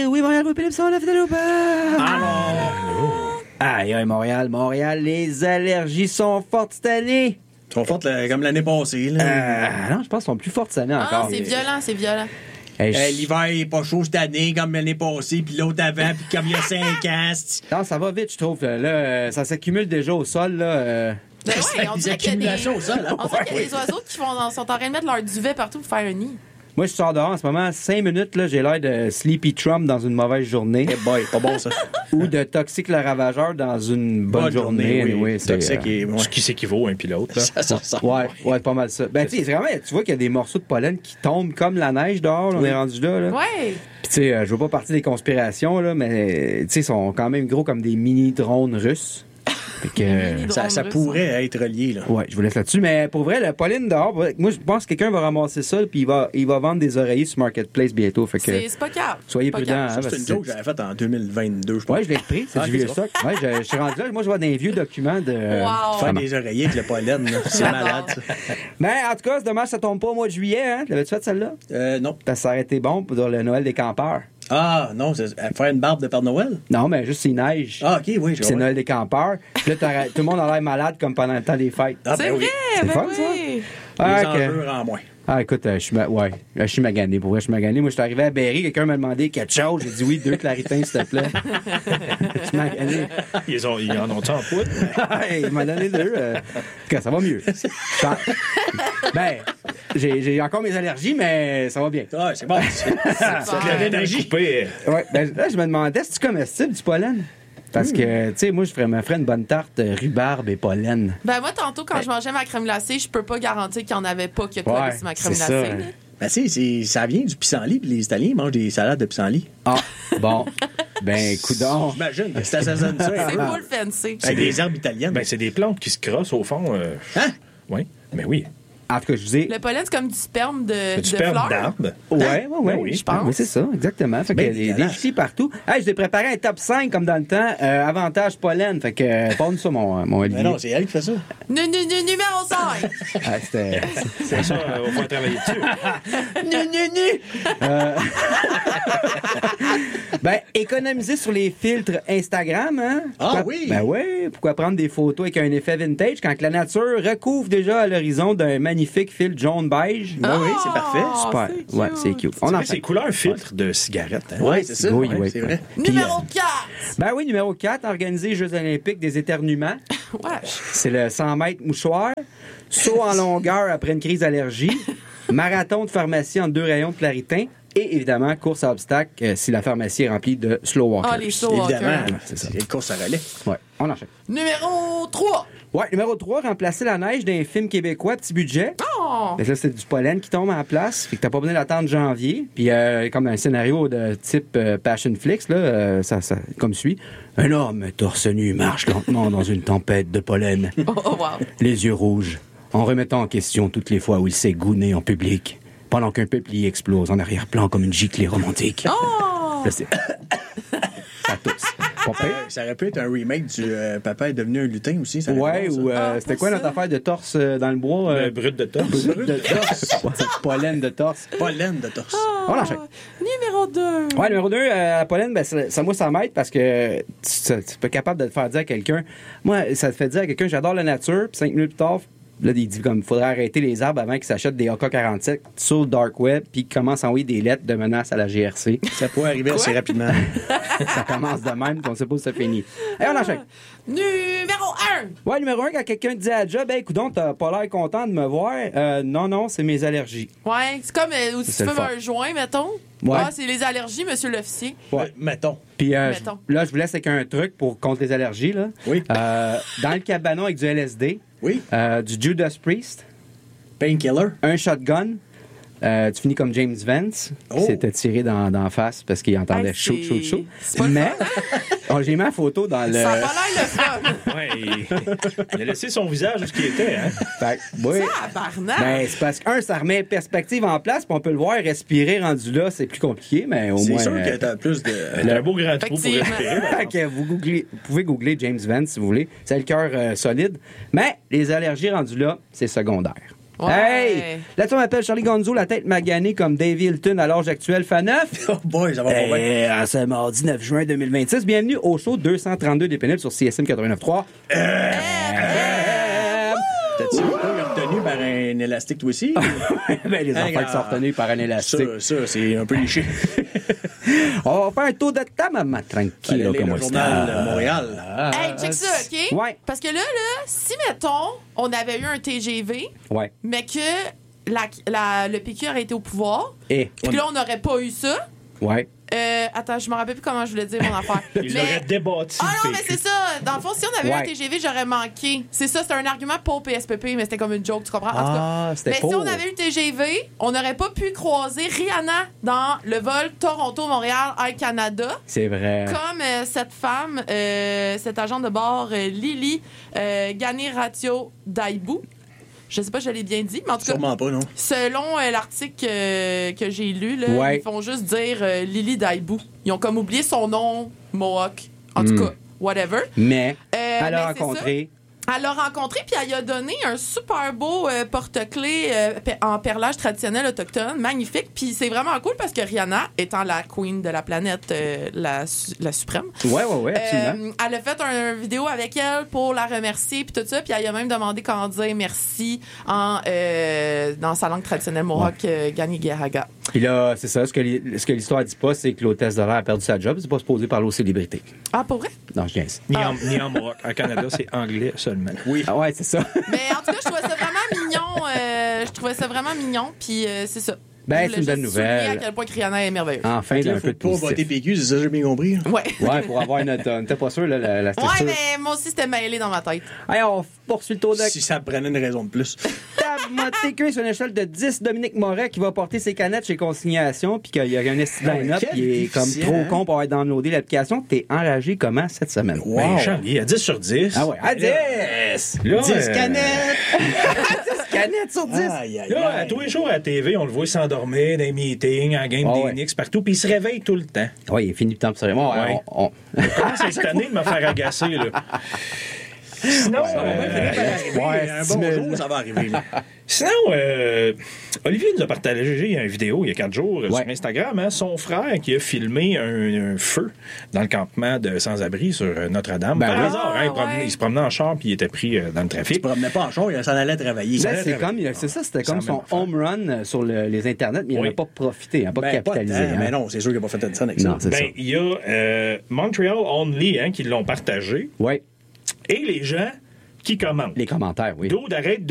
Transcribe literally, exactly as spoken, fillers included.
Oui, Montréal, oui, Philippe, ça, on a fait le Allô! Aïe, aïe, Montréal, Montréal, les allergies sont fortes cette année. Ils sont fortes là, comme l'année passée. Là. Euh, non, je pense qu'elles sont plus fortes cette année Ah, encore. c'est violent, c'est violent. Hey, Euh, je- L'hiver est pas chaud cette année, comme l'année passée, puis l'autre avant, puis comme il y a cinq ans. c'est- Non, ça va vite, je trouve. Là, euh, ça s'accumule déjà au sol. Là, euh. Ben ouais, on Des dirait qu'il y a des, accumulations au sol, hein? on dirait qu'il y a Ouais, des oiseaux qui font, sont en train de mettre leur duvet partout pour faire un nid. Moi, je sors dehors en ce moment, cinq minutes, là, j'ai l'air de Sleepy Trump dans une mauvaise journée. Eh boy, pas bon ça. Ou de Toxic le Ravageur dans une bonne, Bonne journée. journée, oui. anyway, c'est, Toxic euh, et- ouais. Ce qui s'équivaut un puis l'autre. là. Ça, ça ressemble. Ouais, ouais, pas mal ça. Ben, tu sais, vraiment, tu vois qu'il y a des morceaux de pollen qui tombent comme la neige dehors, là, on est rendu là. là. Ouais. Puis, tu sais, euh, je veux pas partir des conspirations, là, mais, tu sais, ils sont quand même gros comme des mini-drones russes. Fait que, euh, Mini- Ça, ça Drôle, pourrait être lié. Là. ouais, je vous laisse là-dessus. Mais pour vrai, le pollen dehors, moi, je pense que quelqu'un va ramasser ça, puis il va, il va vendre des oreillers sur Marketplace bientôt. Fait que, C'est c'est pas grave. soyez Pas prudents. grave. hein, Ça, parce c'est une que joke que j'avais faite en deux mille vingt-deux, je pense. Ouais, je l'ai repris. C'est Ah, du ok, vieux c'est stock. Ouais, je, je suis rendu là. Moi, je vois des vieux documents de. Wow. Faire des oreillers avec le pollen, là. c'est J'adore. malade. Ça. Mais en tout cas, c'est dommage que ça tombe pas au mois de juillet. Hein? L'avais-tu fait celle-là? Euh, non. Parce que ça aurait été bon pour le Noël des campeurs. Ah, non, c'est faire une barbe de Père Noël? Non, mais juste il neige. Ah, ok, oui, je Puis c'est vois. Noël des campeurs. Puis là, t'aurais- tout le monde a l'air malade comme pendant le temps des fêtes. Ah, C'est ben oui. vrai, C'est ben fun, oui. Les Ah, ok. enjeux en moins. Ah, écoute, euh, je suis ma... ouais, je suis magané. Pour vrai, je suis magané. Moi, je suis arrivé à Berry, quelqu'un m'a demandé quelque chose. J'ai dit oui, deux claritins, s'il te plaît. Je suis magané. Ils, ont, ils en ont-tu en poudre? Hey, il m'a donné deux. euh. En tout cas, ça va mieux. Ça- Ben, j'ai j'ai encore mes allergies, mais ça va bien. Ah, c'est bon. C'est c'est de l'énergie. Coupé. Ouais, ben, là, je me demandais, c'est-tu comestible du pollen? Parce que, tu sais, moi, je ferais, me ferais une bonne tarte euh, rhubarbe et pollen. Ben moi, tantôt, quand je mangeais ma crème glacée, je peux pas garantir qu'il y en avait pas qui a collé Ouais, sur ma crème c'est glacée. ça. là. Ben, tu sais, c'est- ça vient du pissenlit, puis les Italiens mangent des salades de pissenlit. Ah, bon. Ben, coudonc. J'imagine que ça assaisonne ça. C'est hein. full fancy. C'est des herbes italiennes. Ben, c'est des plantes qui se crossent au fond. euh, Hein? Oui, mais oui. En tout cas, je vous dis. Le pollen, c'est comme du sperme de, Du de sperme fleurs. d'arbre. Ouais, ouais, ouais. Ben oui, je pense. Oui, c'est ça, exactement. Fait que Ben, des, des dégueulasse. filles partout. Hey, je t'ai préparé un top cinq comme dans le temps. Euh, avantage pollen. Fait que, euh, parle-nous ça, mon, mon Olivier. Mais non, c'est elle qui fait ça. Nu, nu, nu, numéro cinq. Ah, c'était. C'est ça, euh, on va travailler dessus. Nu, nu, nu! Euh, ben, économiser sur les filtres Instagram, hein? Ah Pourquoi- oui! Ben oui, pourquoi prendre des photos avec un effet vintage quand que la nature recouvre déjà à l'horizon d'un magnifique filtre jaune-beige? Ben oui, c'est parfait. Oh, Super. c'est Ouais, cute. c'est cute. On On en a ces fait. couleurs filtres de cigarettes. Hein? Oui, c'est ça. Oui, Ouais, oui. c'est vrai. Numéro quatre. Ben oui, numéro quatre, organiser les Jeux olympiques des éternuements. Ouais. C'est le cent mètres mouchoir, saut en longueur après une crise d'allergie, marathon de pharmacie en deux rayons de claritin et évidemment course à obstacles euh, si la pharmacie est remplie de slow walkers. Ah, les slow walkers. Évidemment. c'est ça. C'est une course à relais. Ouais, on enchaîne. Numéro trois. Ouais, numéro trois, remplacer la neige d'un film québécois petit budget. Oh. Fait que là, c'est du pollen qui tombe en place. Fait que t'as pas besoin d'attendre janvier. Puis, euh, comme un scénario de type euh, Passion Flix, là, euh, ça, ça, comme suit. Un homme torse nu marche lentement dans une tempête de pollen. Oh, oh, wow. Les yeux rouges, en remettant en question toutes les fois où il s'est gouné en public, pendant qu'un peuplier explose en arrière-plan comme une giclée romantique. Oh. Là, c'est... ça tousse. Pas Ça, pire. ça aurait pu être un remake du euh, Papa est devenu un lutin aussi. Ça aurait Ouais, été bon, ou ça. euh, Ah, c'était pas quoi ça. notre affaire de torse euh, dans le bois? euh, Le brut de torse. brut de torse. Pollen de torse. Pollen de torse. On enchaîne. Numéro deux. Ouais, numéro deux, euh, la pollen, ben, ça, ça, moi, ça m'aide parce que tu, tu tu peux être capable de te faire dire à quelqu'un. Moi, ça te fait dire à quelqu'un, j'adore la nature, puis cinq minutes plus tard, là, il dit comme, faudrait arrêter les arbres avant qu'ils s'achètent des A K quarante-sept sur le dark web, puis qu'ils commencent à envoyer des lettres de menaces à la G R C. Ça pourrait arriver assez rapidement. Ça commence de même, puis on sait pas où ça finit. Et on enchaîne. Numéro un. Ouais, numéro un, quand quelqu'un te dit à la job, hey, coudonc, t'as pas l'air content de me voir. Euh, non, non, c'est mes allergies. Ouais, c'est comme euh, où tu C'est le fumes fun. un joint, mettons. Ouais. Ah, c'est les allergies, monsieur l'officier. Ouais. Euh, Mettons. Puis euh, Mettons. je- là, je vous laisse avec un truc pour contre les allergies. Là. Oui. Euh, dans le cabanon avec du L S D, Oui. euh, du Judas Priest, Painkiller. un shotgun. Euh, tu finis comme James Vance, Oh. qui s'était tiré dans, dans la face parce qu'il entendait Hey, chaud, c'est- chaud, chaud. c'est pas le Mais, oh, j'ai mis la photo dans le. Ça a pas l'air le fun. Ouais, il... il a laissé son visage où ce qu'il était. Hein? Fait que, oui. Tabarnak. Ben, c'est parce qu'un, ça remet perspective en place, puis on peut le voir respirer rendu là, c'est plus compliqué, mais au C'est moins. sûr euh, que t'as plus de. T'as un beau grand trou pour Effectivement. respirer. par Fait que vous, googlez- vous pouvez googler James Vance si vous voulez. C'est le cœur euh, solide. Mais les allergies rendues là, c'est secondaire. Ouais. Hey! Là-dessus, on m'appelle Charlie Gonzo, la tête maganée comme Davey Hilton à l'âge actuel, fan neuf. Oh boy, ça va pas bien. Et à ce mardi neuf juin deux mille vingt-six, bienvenue au show deux cent trente-deux des Pénibles sur C S M quatre-vingt-neuf point trois. Euh... T'as-tu retenu par un élastique, toi aussi? ben, les enfants qui sont retenus par un élastique. Ça, ça c'est un peu léché. On va faire un tour de table, maman, tranquille, là, Allez, comme le on journal se de Montréal. Ah, Hey, check ça, OK? Ouais. Parce que là, là, si, mettons, on avait eu un T G V, Ouais. mais que la, la- le P Q aurait été au pouvoir, Et, puis que là, on n'aurait pas eu ça. ouais. Euh, attends, je me rappelle plus comment je voulais dire mon affaire. Il aurait débattu Ah non, le mais P Q. c'est ça. Dans le fond, si on avait eu Ouais. un T G V, j'aurais manqué. C'est ça, c'était un argument pour P S P P, mais c'était comme une joke, tu comprends? En tout cas, Ah, c'était mais pour. si on avait eu le T G V, on n'aurait pas pu croiser Rihanna dans le vol Toronto-Montréal Air Canada. C'est vrai. Comme euh, cette femme, euh, cette agente de bord, euh, Lily euh, Ganiratio Daibou. Je sais pas si je l'ai bien dit, mais en tout cas, Sûrement pas, non? selon euh, l'article euh, que j'ai lu, là, Ouais. ils font juste dire euh, Lily Daibou. Ils ont comme oublié son nom, Mohawk. En tout Mm. cas, whatever. Mais, Euh, elle a mais c'est rencontré. Elle l'a rencontré, puis elle lui a donné un super beau euh, porte-clés euh, pe- en perlage traditionnel autochtone, magnifique. Puis c'est vraiment cool parce que Rihanna, étant la queen de la planète, euh, la, su- la suprême, Ouais, ouais, ouais, absolument. euh, elle a fait une vidéo avec elle pour la remercier, puis tout ça. Puis elle a même demandé comment dire merci en, euh, dans sa langue traditionnelle mohawk, euh, Ganigaraga. Puis là, c'est ça. Ce que, li- ce que l'histoire dit pas, c'est que l'hôtesse de l'air a perdu sa job. C'est pas supposé parler aux célébrités. Ah, pour vrai? Non, je niaise. Ni en, ni en Maroc. En Canada, c'est anglais seulement. Oui. Ah ouais, c'est ça. Mais en tout cas, je trouvais ça vraiment mignon. euh, je trouvais ça vraiment mignon, puis euh, c'est ça. Ben, Je c'est une voulais bonne juste souligner nouvelle. à quel point que Rihanna est merveilleuse. Enfin, il y a un Faut peu de pas voter positif. P Q, c'est ça que j'ai bien compris. Ouais. Ouais, pour avoir une tonne. T'es pas sûr, là, la, la Ouais, structure. mais moi aussi, c'était mêlé dans ma tête. Hey, on poursuit le tour de Si ça prenait une raison de plus. table T Q sur une échelle de dix. Dominique Moret qui va porter ses canettes chez Consignation, puis qu'il y a un esti line-up, Quel qui est comme déficient, trop hein? con pour avoir downloadé l'application. T'es enragé comment cette semaine? Wow. Ben, Charlie, à dix sur dix. Ah ouais, à dix! Là, dix euh, canettes! dix canettes sur dix! Aïe, aïe, Là, à aïe. tous les jours à la T V, on le voit s'endormir dans les meetings, en game Ah des ouais. Knicks, partout, puis il se réveille tout le temps. Ouais, il est fini le temps, sérieusement. Ouais. On, on- Comment c'est cette année de me faire agacer, là? Sinon, Ça va bien finir par arriver. ouais, un six bon mille. jour, ça va arriver. là. Sinon, euh, Olivier nous a partagé une vidéo il y a quatre jours euh, Ouais. sur Instagram, hein, son frère qui a filmé un, un feu dans le campement de sans-abri sur euh, Notre-Dame. Ben Par oui. hasard, hein, il, promenait- ouais. il se promenait en char puis il était pris euh, dans le Il trafic. se promenait pas en char, il s'en allait travailler. Là, Ça c'est avait- comme, c'est ça, c'était Ça comme son même affaire. home run euh, sur le- les internets, mais il Oui. n'a pas profité, il n'a pas Ben, pas capitalisé. de temps, hein. mais non, c'est sûr qu'il n'a pas fait de ça avec Non, ça. c'est ça. Ben, il y a euh, Montreal Only hein, qui l'ont partagé Ouais, et les gens qui commentent. les commentaires, oui. D'où d'arrête